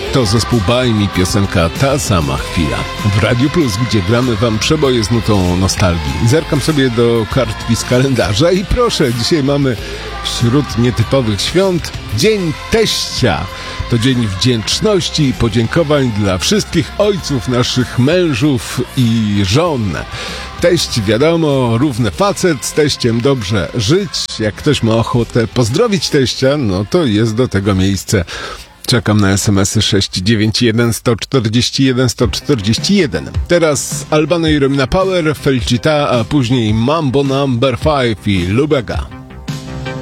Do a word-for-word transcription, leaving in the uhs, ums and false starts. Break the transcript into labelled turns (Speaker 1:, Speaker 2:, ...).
Speaker 1: To zespół Bajmi, piosenka Ta sama chwila. W Radiu Plus, gdzie gramy wam przeboje z nutą nostalgii. Zerkam sobie do kartki z kalendarza i proszę, dzisiaj mamy wśród nietypowych świąt Dzień Teścia. To dzień wdzięczności i podziękowań dla wszystkich ojców, naszych mężów i żon. Teść, wiadomo, równy facet, z teściem dobrze żyć. Jak ktoś ma ochotę pozdrowić teścia, no to jest do tego miejsce. Czekam na es em esy sześć dziewięć jeden sto czterdzieści jeden sto czterdzieści jeden. Teraz Albano i Romina Power, Felicita, a później Mambo Number pięć i Lubega.